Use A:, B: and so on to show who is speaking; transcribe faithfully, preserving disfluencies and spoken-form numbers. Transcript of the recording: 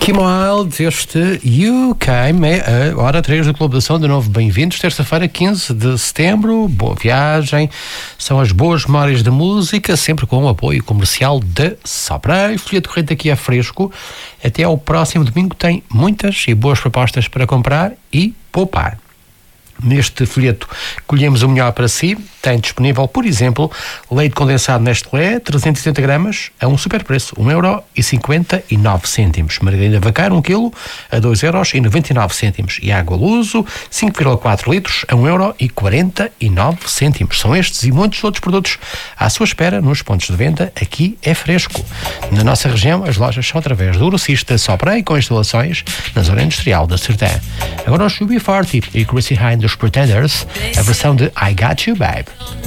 A: Ricky Miles, este You Came, é a hora três do Clube da Som. De novo, bem-vindos. Terça-feira, quinze de setembro. Boa viagem. São as boas memórias da música, sempre com o apoio comercial de Soprei. Folheto corrente aqui é fresco. Até ao próximo domingo tem muitas e boas propostas para comprar e poupar. Neste folheto colhemos o melhor para si. Tem disponível, por exemplo, leite condensado Nestlé, trezentos e setenta gramas, a um super preço, um euro e cinquenta e nove cêntimos. Margarina Vacar, um quilo, a dois euros e noventa e nove cêntimos. E água Luso, cinco vírgula quatro litros, a um euro e quarenta e nove cêntimos. São estes e muitos outros produtos à sua espera nos pontos de venda. Aqui é fresco. Na nossa região, as lojas são através do grossista Soprei, com instalações na zona industrial da Serdã. Agora os U B quarenta e Chrissy Hynde dos Pretenders, a versão de I Got You Babe.